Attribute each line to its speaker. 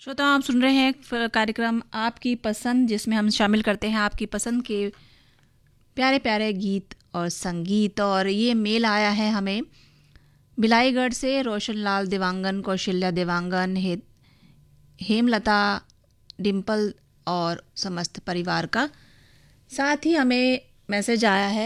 Speaker 1: श्रोता, आप सुन रहे हैं कार्यक्रम आपकी पसंद, जिसमें हम शामिल करते हैं आपकी पसंद के प्यारे प्यारे गीत और संगीत। और ये मेल आया है हमें बिलाईगढ़ से रोशन लाल देवांगन, कौशल्या देवांगन, हेमलता, डिम्पल और समस्त परिवार का। साथ ही हमें मैसेज आया है